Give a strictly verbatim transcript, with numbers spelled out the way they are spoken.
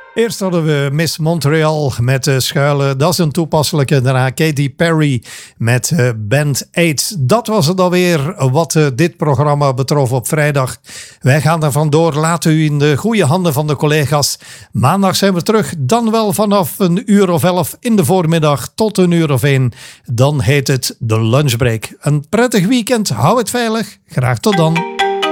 Eerst hadden we Miss Montreal met uh, Schuilen. Dat is een toepasselijke. Daarna Katy Perry met uh, Band acht. Dat was het alweer wat uh, dit programma betrof op vrijdag. Wij gaan er vandoor. Laten u in de goede handen van de collega's. Maandag zijn we terug. Dan wel vanaf een uur of elf in de voormiddag tot een uur of één. Dan heet het de lunchbreak. Een prettig weekend. Hou het veilig. Graag tot dan.